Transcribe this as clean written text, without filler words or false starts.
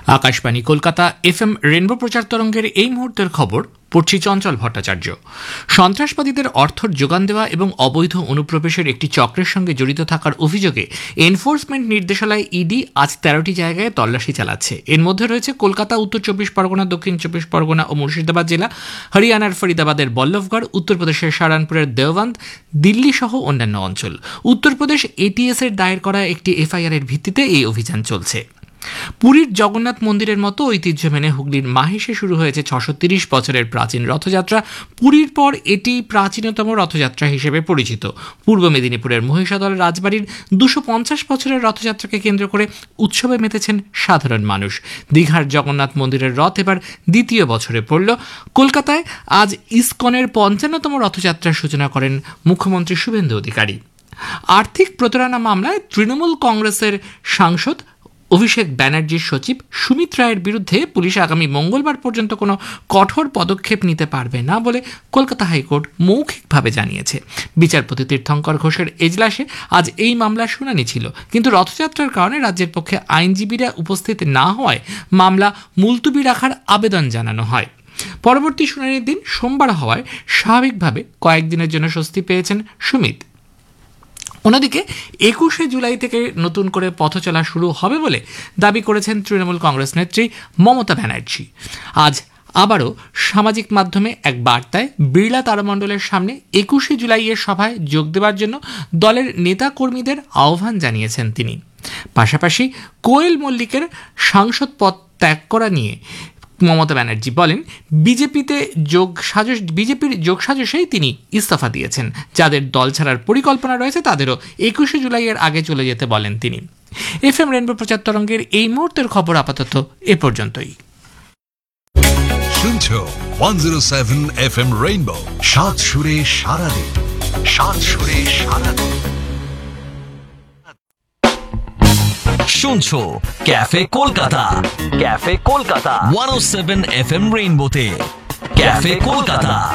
Akashvani Kolkata FM rainbow প্রচার তরঙ্গের এই মুহূর্তের খবর পড়ছি চঞ্চল ভট্টাচার্য। সন্ত্রাসবাদীদের অর্থ যোগান দেওয়া এবং অবৈধ অনুপ্রবেশের একটি চক্রের সঙ্গে জড়িত থাকার অভিযোগে এনফোর্সমেন্ট নির্দেশালয় ইডি আজ 13টি জায়গায় তল্লাশি চালাচ্ছে। এর মধ্যে রয়েছে কলকাতা, উত্তর 24 পরগনা, দক্ষিণ 24 পরগনা ও মুর্শিদাবাদ জেলা, হরিয়ানার ফরিদাবাদের বল্লভগড়, উত্তরপ্রদেশের সারানপুরের দেওবন্দ, দিল্লি সহ অন্যান্য অঞ্চল। উত্তরপ্রদেশ এটিএস এর দায়ের করা একটি এফআইআর এর ভিত্তিতে এই অভিযান চলছে। পুরীর জগন্নাথ মন্দিরের মতো ঐতিহ্য মেনে হুগলির মাহেশে শুরু হয়েছে 630 বছরের প্রাচীন রথযাত্রা। পুরীর পর এটি প্রাচীনতম রথযাত্রা হিসেবে পরিচিত। পূর্ব মেদিনীপুরের মহিষাদল রাজবাড়ির 250 বছরের রথযাত্রাকে কেন্দ্র করে উৎসবে মেতেছেন সাধারণ মানুষ। দীঘার জগন্নাথ মন্দিরের রথ এবার দ্বিতীয় বছরে পড়ল। কলকাতায় আজ ইসকনের 55তম রথযাত্রার সূচনা করেন মুখ্যমন্ত্রী শুভেন্দু অধিকারী। আর্থিক প্রতারণা মামলায় তৃণমূল কংগ্রেসের সাংসদ অভিষেক ব্যানার্জির সচিব সুমিত রায়ের বিরুদ্ধে পুলিশ আগামী মঙ্গলবার পর্যন্ত কোনো কঠোর পদক্ষেপ নিতে পারবে না বলে কলকাতা হাইকোর্ট মৌখিকভাবে জানিয়েছে। বিচারপতি তীর্থঙ্কর ঘোষের এজলাসে আজ এই মামলার শুনানি ছিল, কিন্তু রথযাত্রার কারণে রাজ্যের পক্ষে আইনজীবীরা উপস্থিত না হওয়ায় মামলা মুলতুবি রাখার আবেদন জানানো হয়। পরবর্তী শুনানির দিন সোমবার হওয়ায় স্বাভাবিকভাবে কয়েকদিনের জন্য স্বস্তি পেয়েছেন সুমিত। অন্যদিকে 21শে জুলাই থেকে নতুন করে পথ চলা শুরু হবে বলে দাবি করেছেন তৃণমূল কংগ্রেস নেত্রী মমতা ব্যানার্জি। আজ আবারও সামাজিক মাধ্যমে এক বার্তায় বিড়লা তারামণ্ডলের সামনে 21শে জুলাইয়ের সভায় যোগ দেওয়ার জন্য দলের নেতা কর্মীদের আহ্বান জানিয়েছেন তিনি। পাশাপাশি কোয়েল মল্লিকের সাংসদ পদ ত্যাগ করা নিয়ে মমতা ব্যানার্জি বলেন, বিজেপির যোগসাজশেই তিনি ইস্তফা দিয়েছেন। যাদের দল ছাড়ার পরিকল্পনা রয়েছে তাদেরও 21শে জুলাইয়ের আগে চলে যেতে বলেন তিনি। এফএম রেনবো প্রচার তরঙ্গের এই মুহূর্তের খবর আপাতত এ পর্যন্তই। শুনছো 107 এফএম রেইনবো, সাত সুরে সারাদিন, সাত সুরে সারাদিন। শুনছো cafe Kolkata, cafe Kolkata 107 FM রেইনবোতে, cafe Kolkata.